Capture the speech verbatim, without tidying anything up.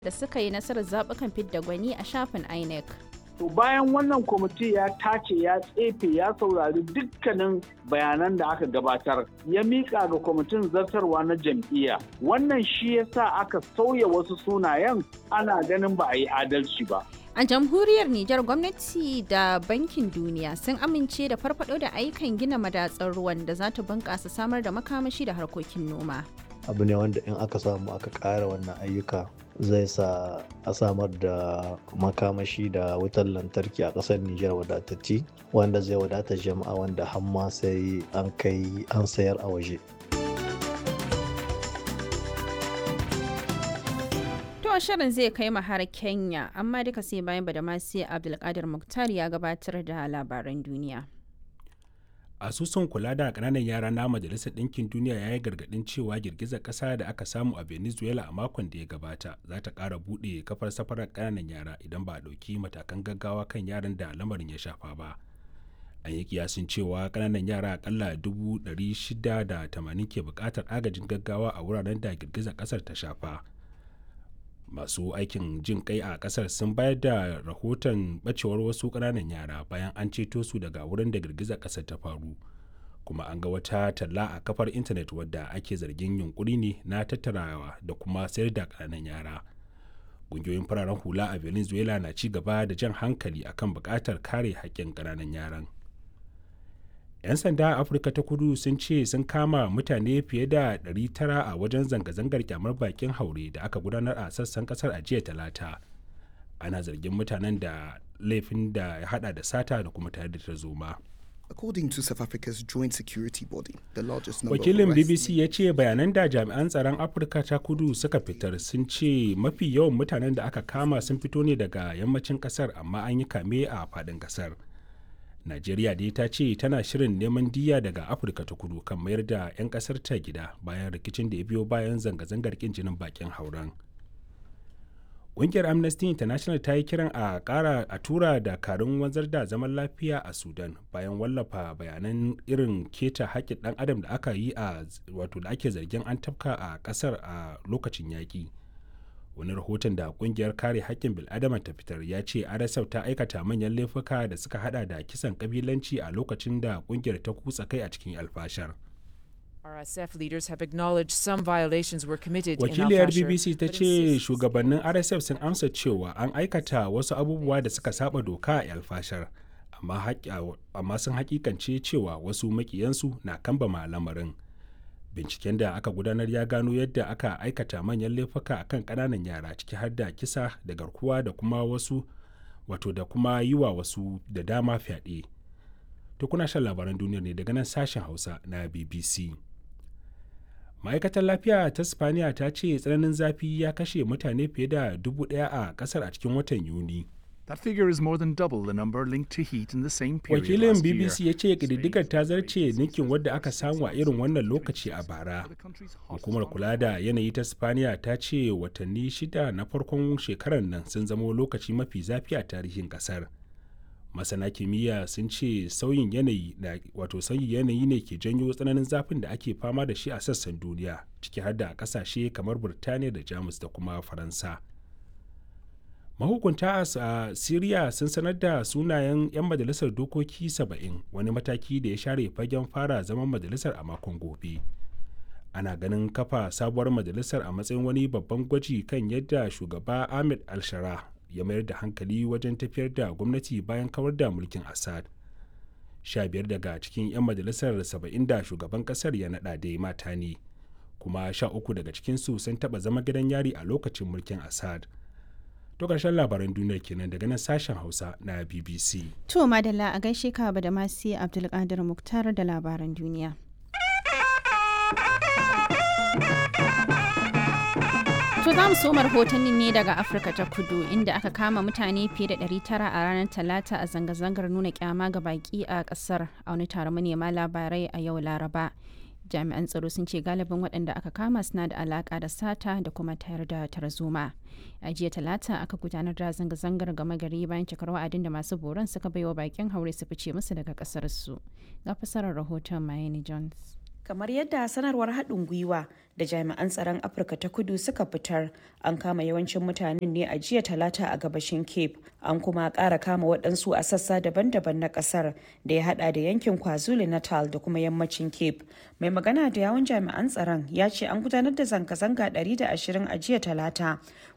da suka yi nasarar zaɓukan fidda gwani a shafin I N E C. To bayan wannan kwamiti ya tace ya tsefe ya saurari dukkanin bayanan da aka gabatar ya miƙa ga kwamitin zartarwa na jam'iyya. Wannan shi ya sa aka sauya wasu sunayen ana ganin ba a yi adalci ba. A jamhuriyar Nijar gwamnati da Bankin Duniya sun amince da farfado da ayyukan gina madatsar ruwan da za ta bunƙasa samar da makamashi da harkokin noma. Abu ne wanda in aka samu aka ƙara wannan ayyuka zai sa a samar da makamashi da wutar lantarki a ƙasar Nijar wadatacce wanda zai wadata jama'a wanda hamma sai an kai an sayar a waje. To shirin zai kai mu har Kenya amma duka sai bayan Badamasi Abdulkadir Muktar ya gabatar da labaran duniya. Asusun kula da ƙananan yara na Majalisar Ɗinkin Duniya ya yi gargaɗin cewa girgizar ƙasa da aka samu a Venezuela a makon da ya gabata za ta ƙara buɗe kafar safarar ƙananan yara idan ba a ɗauki matakan gaggawa kan yaran da lamarin ya shafa ba. An yi kiyasin cewa ƙananan yara aƙalla dubu ɗari shida da tamanin ke buƙatar agajin gaggawa a wuraren da girgizar ƙasar ta shafa. Masu aikin jin kai a ƙasar sun bayar da rahoton ɓacewar wasu ƙananan yara bayan an ceto su daga wurin da girgizar ƙasar ta faru. Kuma an ga wata talla a kafar intanet wadda ake zargin yunkuri ne na tattarawa da kuma sayar da ƙananan yara. Ƙungiyoyin fararen hula a Venezuela na ci gaba da jan hankali akan buƙatar kare haƙƙin ƙananan yaran. 'Yan sanda a Afirka ta Kudu sun ce sun kama mutane fiye da ɗari tara a wajen zanga-zangar kyamar bakin haure da aka gudanar a sassan kasar a jiya talata. Ana zargin mutanen da laifin da ya hada da sata da kuma tare da tarzoma. According to South Africa's joint security body, the largest number Wakilin of B B C ya ce bayanan da jami'an tsaron Afirka ta Kudu suka fitar sun ce mafi yawan mutanen da aka kama sun fito ne daga yammacin kasar amma an yi kame a faɗin kasar. Najeriya dai ta ce tana shirin neman diya daga Afirka ta Kudu kan mayar da 'yan kasar ta gida bayan rikicin da ya biyo bayan zanga-zangar kin jinin bakin hauren. Ƙungiyar Amnesty International ta yi kiran a ƙara a tura dakarun wanzar da zaman lafiya a Sudan bayan wallafa bayanan irin keta haƙƙin ɗan adam da aka yi a wato da ake zargin an tafka a ƙasar a lokacin yaƙi. Wani rahoton da kungiyar kare haƙƙin bil'adama ta fitar ya ce R S F ta aikata manyan laifuka da suka hada da kisan kabilanci a lokacin da kungiyar ta kutsa kai a cikin alfashar. R S F leaders have acknowledged some violations were committed in Wakiliyar Al-Fashir, B B C ta ce shugabannin R S F sun amsa cewa an aikata wasu abubuwa da suka saba doka a alfashar, amma, amma sun hakikance cewa wasu makiyansu na kambama lamarin. Binciken da aka gudanar ya gano yadda aka aikata manyan laifuka a kan ƙananan yara ciki har da kisa da garkuwa da kuma wasu wato da kuma yi wa wasu da dama fyaɗe. To kuna shan labaran duniyar ne daga nan sashen Hausa na B B C. Ma'aikatar lafiya ta Spaniya ta ce tsananin zafi ya kashe mutane fiye da dubu ɗaya a ƙasar a cikin watan Yuni. That figure is more than double the number linked to heat in the same period Wakilin last B B year. C ya ce ƙididdigar ta zarce ninkin wadda aka samu a irin wannan lokaci a bara. Hukumar kula da yanayi ta Spaniya ta ce watanni shida na farkon shekarar nan sun zama lokaci mafi zafi a tarihin ƙasar. Masana kimiyya sun ce sauyin yanayi na wato sauyin yanayi ne ke janyo tsananin zafin da ake fama da shi a sassan duniya, ciki har da ƙasashe kamar Burtaniya da Jamus da kuma Faransa. Mahukunta a Siriya sun sanar da sunayen 'yan majalisar dokoki saba'in, wani mataki da ya share fagen fara zaman majalisar a makon gobe. Ana ganin kafa sabuwar majalisar a matsayin wani babban gwaji kan yadda shugaba Ahmed al-Shara ya mayar da hankali wajen tafiyar da gwamnati bayan kawar da mulkin Assad. Sha biyar daga cikin 'yan majalisar saba'in da shugaban kasar ya naɗa dai mata ne, kuma sha uku daga cikinsu sun taɓa zama gidan yari a lokacin mulkin Assad. To ƙarshen labaran duniya kenan daga nan sashen Hausa na B B C. To madalla a gaishe ka da Masi Abdulkadir Muktar da labaran duniya. To za mu soma rahotannin ne daga Afirka ta Kudu inda aka kama mutane fiye da ɗari tara a ranar Talata a zanga-zangar nuna kyama ga baki a ƙasar a wani taron manema labarai a yau Laraba. Jami'an tsaro sun ce galibin waɗanda aka kama suna da alaƙa da sata da kuma tayar da tarzoma. A jiya Talata aka gudanar da zanga-zangar gama gari bayan cikar wa'adin da masu boron suka baiwa bakin haure su fice musu daga ƙasar su. Ga fasarar rahoton Mayeni Jones. Kamar yadda sanarwar haɗin gwiwa da jami'an tsaron Afirka ta Kudu suka fitar, an kama yawancin mutanen ne a jiya Talata a gabashin Cape, an kuma ƙara kama waɗansu a sassa daban-daban na ƙasar da ya haɗa da yankin KwaZulu-Natal da kuma yammacin Cape. Mai magana da yawun jami'an tsaron ya ce an gudanar da zanga-zanga ɗari da ashirin a jiya Talata,